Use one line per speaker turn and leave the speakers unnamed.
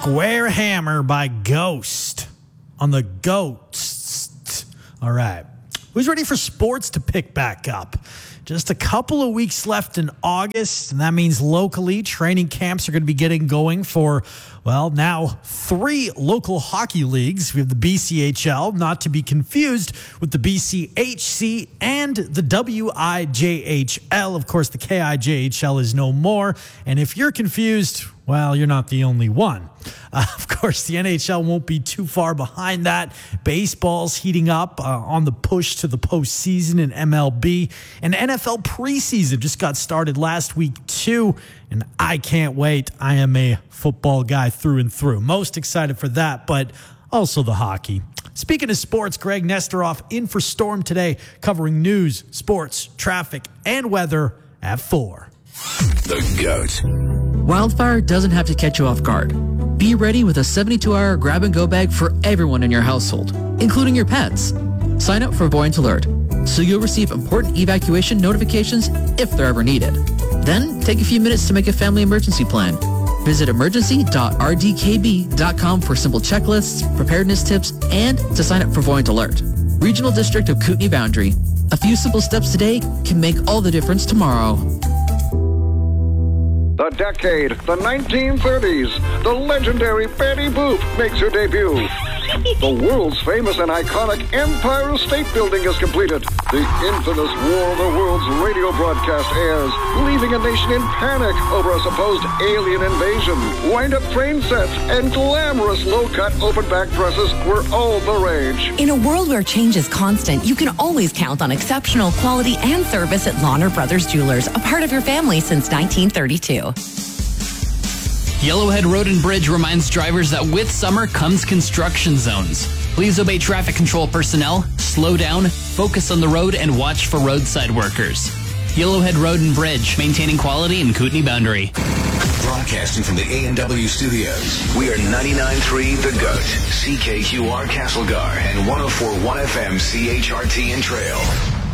Square Hammer by Ghost on the Ghost. All right. Who's ready for sports to pick back up? Just a couple of weeks left in August, and that means locally training camps are going to be getting going for, well, now 3 local hockey leagues. We have the BCHL, not to be confused with the BCHC and the WIJHL. Of course, the KIJHL is no more, and if you're confused, well, you're not the only one. Of course, the NHL won't be too far behind that. Baseball's heating up on the push to the postseason in MLB. And NFL preseason just got started last week, too. And I can't wait. I am a football guy through and through. Most excited for that, but also the hockey. Speaking of sports, Greg Nesteroff in for Storm today, covering news, sports, traffic, and weather at 4.
The GOAT.
Wildfire doesn't have to catch you off guard. Be ready with a 72-hour grab-and-go bag for everyone in your household, including your pets. Sign up for Voyant Alert, so you'll receive important evacuation notifications if they're ever needed. Then, take a few minutes to make a family emergency plan. Visit emergency.rdkb.com for simple checklists, preparedness tips, and to sign up for Voyant Alert. Regional District of Kootenay Boundary. A few simple steps today can make all the difference tomorrow.
The decade, the 1930s, the legendary Betty Boop makes her debut. The world's famous and iconic Empire State Building is completed. The infamous War of the Worlds radio broadcast airs, leaving a nation in panic over a supposed alien invasion. Wind-up train sets and glamorous low-cut open-back dresses were all the rage.
In a world where change is constant, you can always count on exceptional quality and service at Lahner Brothers Jewelers, a part of your family since 1932.
Yellowhead Road and Bridge reminds drivers that with summer comes construction zones. Please obey traffic control personnel, slow down, focus on the road, and watch for roadside workers. Yellowhead Road and Bridge, maintaining quality in Kootenay Boundary.
Broadcasting from the A&W studios, we are 99.3 The GOAT, CKQR Castlegar, and 104.1 FM CHRT in Trail.